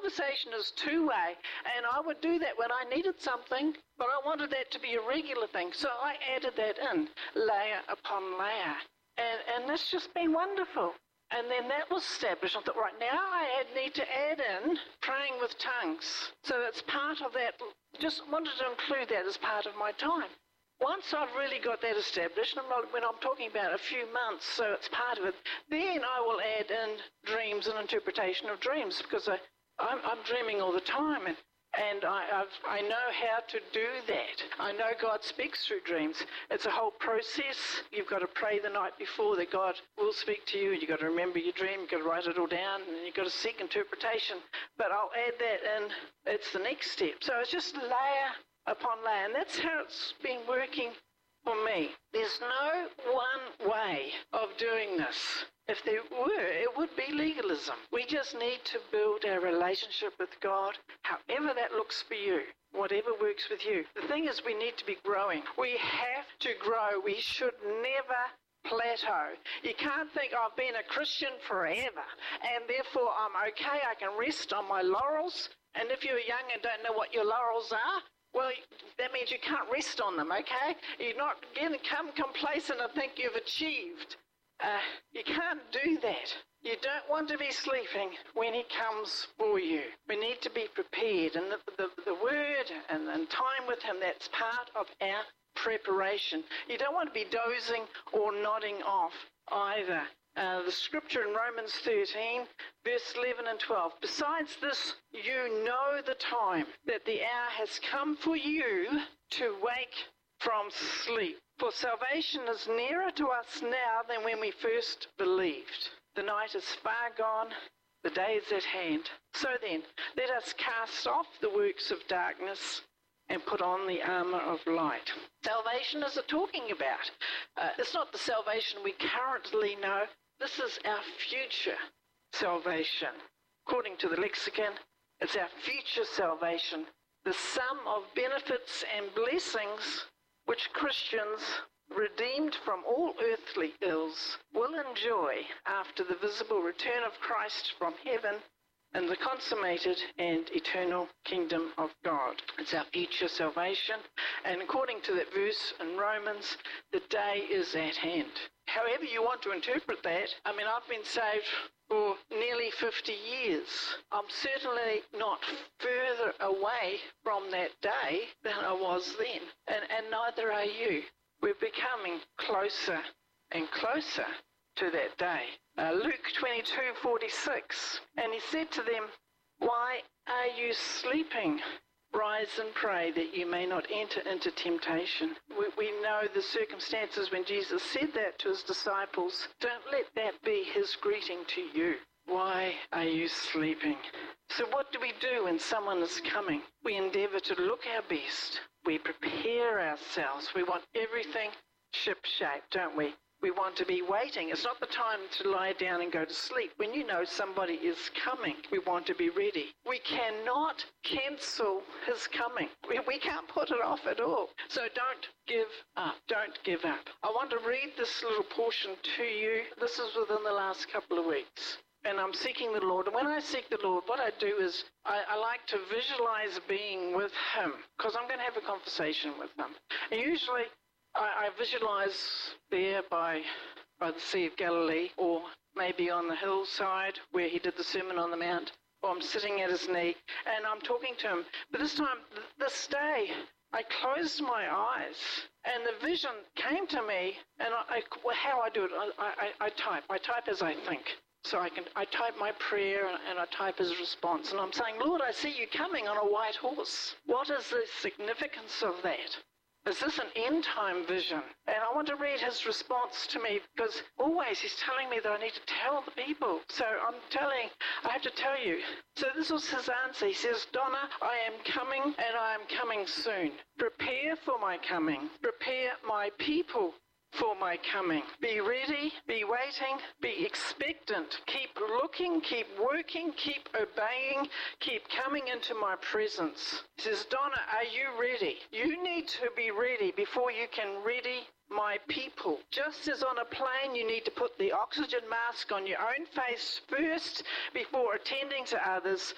conversation is two-way, and I would do that when I needed something, but I wanted that to be a regular thing. So I added that in, layer upon layer. And that's just been wonderful. And then that was established. I thought, right, now I need to add in praying with tongues. So that's part of that. Just wanted to include that as part of my time. Once I've really got that established, and when I'm talking about a few months, so it's part of it, then I will add in dreams and interpretation of dreams, because I'm dreaming all the time, and I know how to do that. I know God speaks through dreams. It's a whole process. You've got to pray the night before that God will speak to you. You've got to remember your dream. You've got to write it all down, and you've got to seek interpretation. But I'll add that in. It's the next step. So it's just layer upon layer, and that's how it's been working for me. There's no one way of doing this. If there were, it would be legalism. We just need to build our relationship with God, however that looks for you, whatever works with you. The thing is, we need to be growing. We have to grow. We should never plateau. You can't think, I've been a Christian forever, and therefore I'm okay, I can rest on my laurels. And if you're young and don't know what your laurels are, well, that means you can't rest on them, okay? You're not going to become complacent and think you've achieved. You can't do that. You don't want to be sleeping when he comes for you. We need to be prepared. And the word and time with him, that's part of our preparation. You don't want to be dozing or nodding off either. The scripture in Romans 13, verse 11 and 12. Besides this, you know the time, that the hour has come for you to wake from sleep. For salvation is nearer to us now than when we first believed. The night is far gone, the day is at hand. So then, let us cast off the works of darkness and put on the armour of light. Salvation is it talking about? It's not the salvation we currently know. This is our future salvation. According to the lexicon, it's our future salvation, the sum of benefits and blessings which Christians, redeemed from all earthly ills, will enjoy after the visible return of Christ from heaven and the consummated and eternal kingdom of God. It's our future salvation, and according to that verse in Romans, the day is at hand. However you want to interpret that, I've been saved for nearly 50 years. I'm certainly not further away from that day than I was then, and neither are you. We're becoming closer and closer to that day. Luke 22:46, and he said to them, "Why are you sleeping? Rise and pray that you may not enter into temptation." We know the circumstances when Jesus said that to his disciples. Don't let that be his greeting to you. Why are you sleeping? So what do we do when someone is coming? We endeavour to look our best. We prepare ourselves. We want everything ship-shape, don't we? We want to be waiting. It's not the time to lie down and go to sleep. When you know somebody is coming, we want to be ready. We cannot cancel his coming. We can't put it off at all. So don't give up. Don't give up. I want to read this little portion to you. This is within the last couple of weeks. And I'm seeking the Lord. And when I seek the Lord, what I do is I like to visualize being with him, because I'm going to have a conversation with him. And usually I visualize there by the Sea of Galilee, or maybe on the hillside where he did the Sermon on the Mount, or I'm sitting at his knee and I'm talking to him. But this time, this day, I closed my eyes and the vision came to me, and how I do it, I type. I type as I think. So I type my prayer and I type his response. And I'm saying, Lord, I see you coming on a white horse. What is the significance of that? Is this an end-time vision? And I want to read his response to me, because always he's telling me that I need to tell the people. So I have to tell you. So this was his answer. He says, Donna, I am coming, and I am coming soon. Prepare for my coming. Prepare my people for my coming. Be ready, be waiting, be expectant. Keep looking, keep working, keep obeying, keep coming into my presence. He says, Donna, are you ready? You need to be ready before you can ready my people. Just as on a plane, you need to put the oxygen mask on your own face first before attending to others.